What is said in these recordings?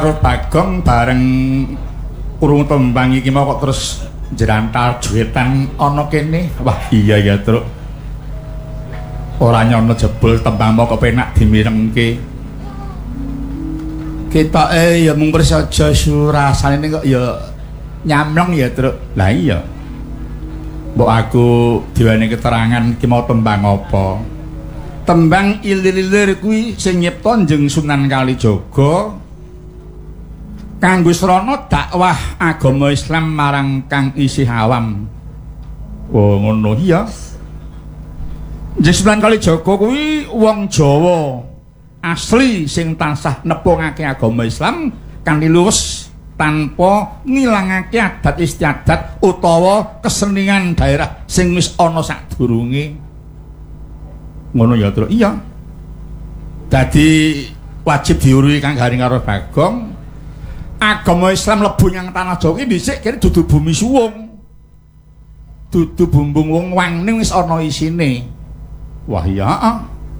karo Bagong bareng urung tembang iki mau kok terus jerantal juwetan ana kene. Wah, iya ya, Truk. Ora nyono jebul tembang mau kok penak dimirengke. Ketoke ya mung prasaja surasane kok ya nyamlong ya, Truk. Lah iya. Mbok aku diwane keterangan iki mau tembang apa? Tembang ilir-ilir kuwi sing nyipta Njeng Sunan Kalijaga kanggo srana dakwah agama Islam marang kang isih awam. Oh ngono iya. Njeng Sunan Kalijaga kuwi wong Jawa asli sing tansah nepungake agama Islam kanthi luwes tanpa ngilangake adat istiadat utawa kesenian daerah sing wis ana sadurunge. Ngono ya, Truk. Iya. Dadi wajib diuruhi kang garing karo Bagong. Agama Islam mlebu nyang tanah Jawa iki dhisik kene dudu bumi suwung. Dudu bumbung wong wangning wis ana isine. Wah iya, heeh.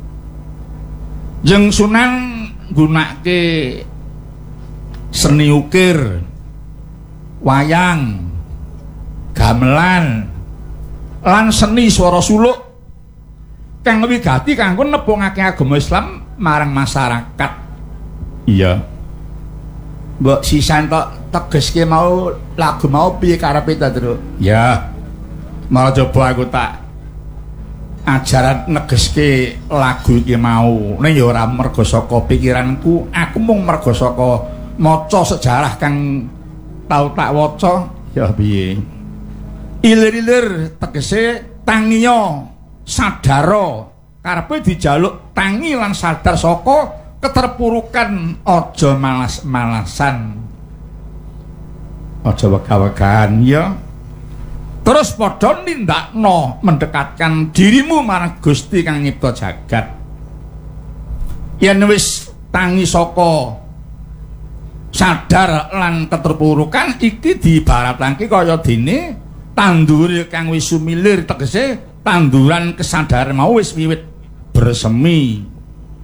Njeng Sunan nggunakake seni ukir, wayang, gamelan, lan seni swara suluk kang wigati kanggo nepungake agama Islam marang masyarakat. Iya. Mbok sisan tok tegeske mau lagu mau piye karepe ta, Truk? Ya. Malah coba aku tak ajaran negeske lagu iki mau. Ning ya ora mergo saka pikiranku, aku mung mergo saka maca sejarah kang tau tak waca. Ya piye? Ilir-ilir tegese tangiya sadara. Karepe dijaluk tangi lan sadar saka keterpurukan, aja malas-malasan, aja wegah-wegahan ya. Terus padha nindakno mendekatkan dirimu marang Gusti kang nyipta jagat. Yen wis tangi saka sadar lan keterpurukan iki diibaratake kaya dene tandur kang wis sumilir, tegese tanduran kesadaran mau wis wiwit bersemi.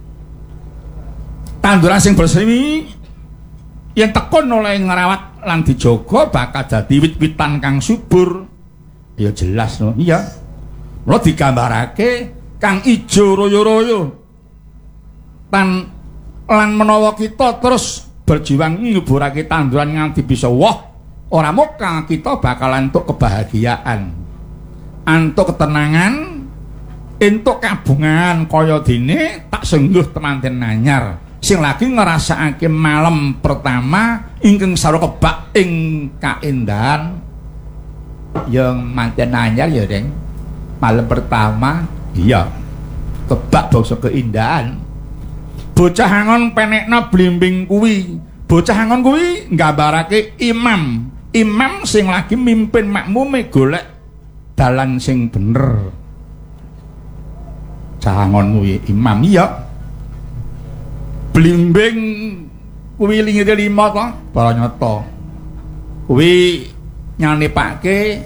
Tanduran sing bersemi yen tekun oleh ngrawat lan dijaga bakal dadi wit-witan kang subur. Ya jelas no. Iya. Mula digambarake kang ijo royo-royo. Lan menawa kita terus berjuang nyuburake tanduran nganti bisa woh, ora mokal kita bakalan entuk kebahagiaan, antuk ketenangan, entuk kabungan kaya dene tak sengguh temanten anyar. Sing lagi ngrasakake malam pertama ingkang sarwa kebak ing kaendahan yang manten anyar ya, Deng. Malam pertama iya kebak bangsa keindahan. Bocah angon penekna blimbing kuwi. Bocah angon kuwi nggambarake imam sing lagi mimpin makmume golek dalan sing bener. Cah angon kuwi imam iya. Blimbing kuwi lingire 5 to, para nyata. Kuwi nyanipake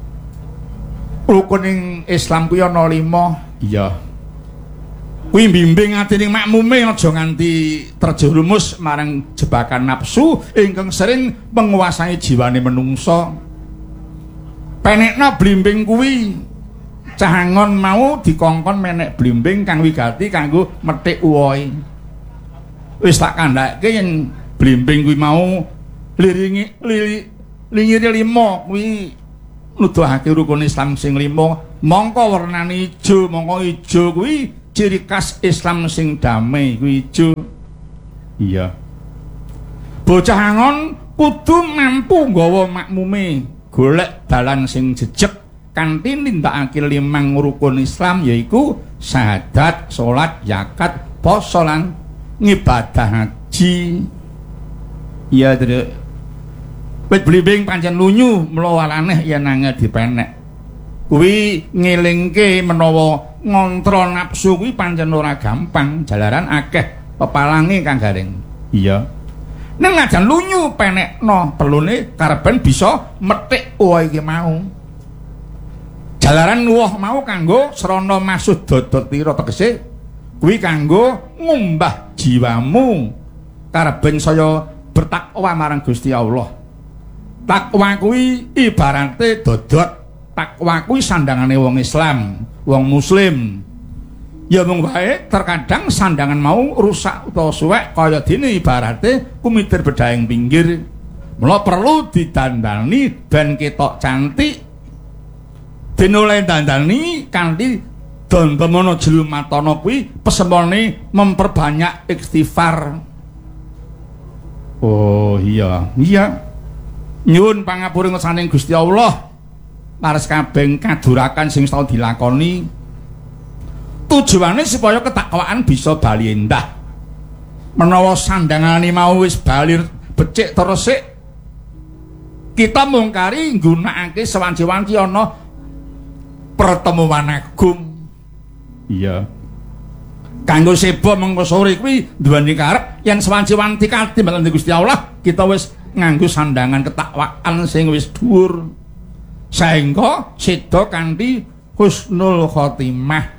rukuning Islam kuwi ana 5. Iya. Kuwi bimbing atining makmume aja nganti terjerumus marang jebakan nafsu ingkang sering menguasai jiwane menungsa. Penekna blimbing kuwi cahangon mau dikongkon menek blimbing kang wigati kanggo methik uwohe. Wis tak kandhake yen blimbing kuwi mau lingire 5 kuwi nuduhake rukun Islam sing 5, mongko warnane ijo, mongko ijo kuwi ciri khas Islam sing damai kuwi ijo. Iya. Bocah angon kudu mampu nggawa makmume golek dalan sing jejeg kanthi nindakake 5 rukun Islam yaiku syahadat, salat, zakat, poso lan ngibadah haji. Iya, Truk. Wit blimbing pancen lunyu mlawa aneh yen angel dipenek. Kuwi ngelingke menawa ngontrol nafsu kuwi pancen ora gampang, jalaran akeh pepalange kang garing. Iya. Ning najan lunyu penekno perlune karepen bisa methik uwoh iki mau. Jalaran uwoh mau kanggo srana maksud dodotira tegese kuwi kanggo ngumbah jiwamu karepen saya bertakwa marang Gusti Allah. Takwa kuwi ibarate dodot. Takwa kuwi sandangane wong Islam, wong muslim. Ya mung wae terkadang sandangan mau rusak utawa suwek kaya dene ibarate kumitir bedhaing pinggir. Mula perlu didandani ben ketok cantik. Dinoleh dandani kanthi dantemana jlumatana kuwi pesempone memperbanyak istighfar. Oh iya, nyuwun pangapuring saking Gusti Allah pares kabeh kadurakan sing tau dilakoni. Tujuane supaya ketakwaan bisa bali endah. Menawa sandangane mau wis bali becik resik, kita mungkari nggunakake sewanci-wanci ana pertemuan agung. Iya. Kanggo seba mengko sore kuwi duweni karep yen sewanci-wanci katimbang Gusti Allah, kita wis nganggo sandangan ketakwaan sing wis dhuwur. Saengga seda kanthi husnul khotimah.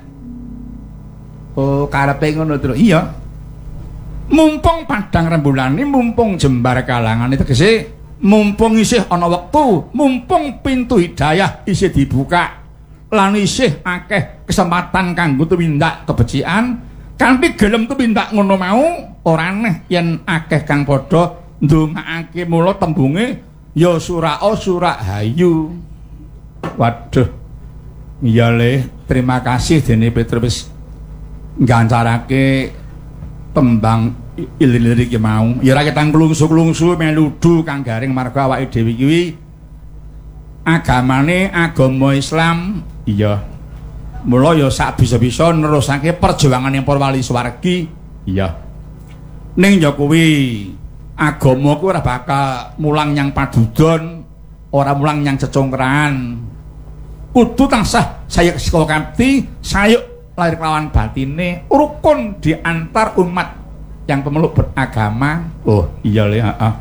Oh, karepe ngono terus. Iya. Mumpung padang rembulane, mumpung jembar kalangane tegese mumpung isih ana wektu, mumpung pintu hidayah isih dibuka lan isih akeh kesempatan kanggo tumindak kebecikan, kanthi gelem tumindak ngono mau ora aneh yen akeh kang padha ndongaake mula tembunge ya surao surahayu. Waduh. Iya le, terima kasih dene Petrus nggancarake tembang lirik mau. Ya ora ketang klungsu-klungsu meludu kang garing marga awake dhewe kuwi agamane agama Islam. Iya. Mula ya sak bisa-bisa nerusake perjuangane para wali swargi. Iya. Ning ya kuwi agama kuwi ora bakal mulang nyang padudon, ora mulang nyang cecongkrahan. Kudu tansah sayek saka kapti, sayuk lahir kelawan batine rukun di antar umat yang pemeluk beragama. Oh iya le, heeh.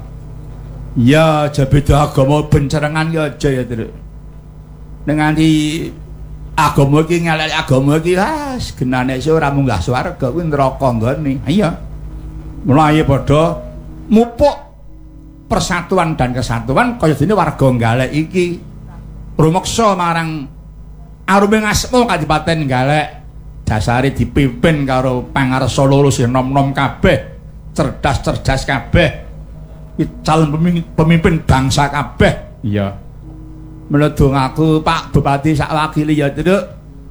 Ya aja beda agama bencerengan ya aja ya, Tru. Dengan di agama iki ngelek agama iki genane iso ora munggah swarga kuwi neraka nggone. Iya. Mula ayo padha mupuk persatuan dan kesatuan kaya dene warga Galek iki. Rumeksa marang arume ngasmo Kadipaten Galek. Dasare dipimpin karo pangarsa loro sing nom-nom kabeh, cerdas-cerdas kabeh. Calon pemimpin bangsa kabeh. Iya. Menedung aku Pak Bupati sak wakili ya, Truk.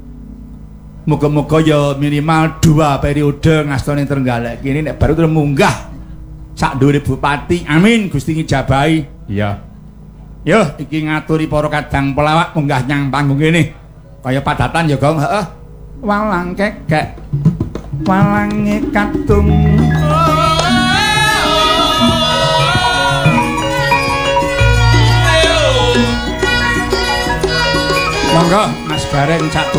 Muga-muga ya minimal 2 periode ngastane Trenggalek kene nek baru munggah sak dhuwure bupati. Amin Gusti ngijabahi. Iya. Yo iki ngaturi para kadang pelawak munggah nyang panggung kene. Kaya padatan ya, Gong. Heeh. Walang kekek walange kadung monggo Mas Gareng cak